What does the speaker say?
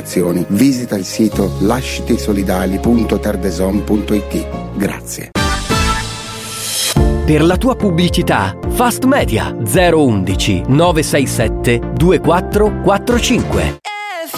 assicurazioni. Visita il sito lascitisolidali.terdeson.it. Grazie. Per la tua pubblicità, Fast Media 011 967 2445.